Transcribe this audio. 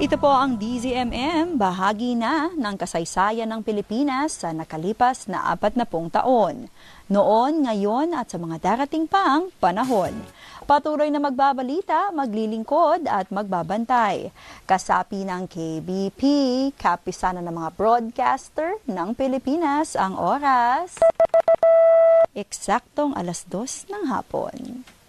Ito po ang DZMM, bahagi na ng kasaysayan ng Pilipinas sa nakalipas na 40 taon. Noon, ngayon at sa mga darating pang panahon. Patuloy na magbabalita, maglilingkod at magbabantay. Kasapi ng KBP, kapisanan ng mga broadcaster ng Pilipinas, ang oras. Eksaktong 2:00 ng hapon.